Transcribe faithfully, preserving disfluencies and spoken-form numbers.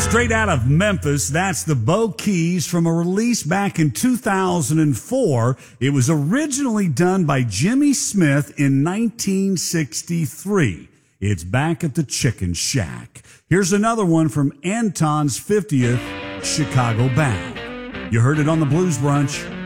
Straight out of Memphis, that's the Bo Keys from a release back in two thousand four. It was originally done by Jimmy Smith in nineteen sixty-three. It's Back at the Chicken Shack. Here's another one from Anton's fiftieth, Chicago Bound. You heard it on the Blues Brunch.